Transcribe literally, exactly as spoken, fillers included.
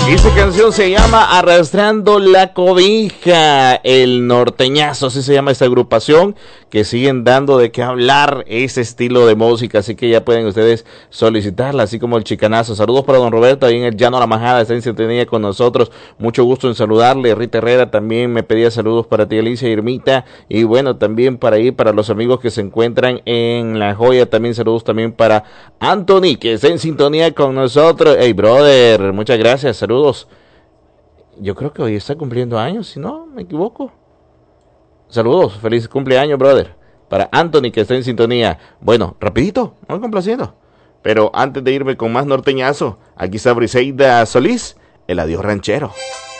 Esta canción se llama Arrastrando la Cobija, el norteñazo, así se llama esta agrupación, que siguen dando de qué hablar ese estilo de música, así que ya pueden ustedes solicitarla, así como el chicanazo. Saludos para don Roberto, ahí en el Llano La Majada, está en sintonía con nosotros, mucho gusto en saludarle. Rita Herrera también me pedía saludos para ti, Alicia Irmita, y bueno, también para ahí, para los amigos que se encuentran en La Joya, también saludos también para Anthony, que está en sintonía con nosotros. Hey, brother, muchas gracias, saludos. Yo creo que hoy está cumpliendo años, si no me equivoco. Saludos, feliz cumpleaños, brother. Para Anthony, que está en sintonía. Bueno, rapidito, muy complaciendo. Pero antes de irme con más norteñazo, aquí está Briseida Solís, el adiós ranchero.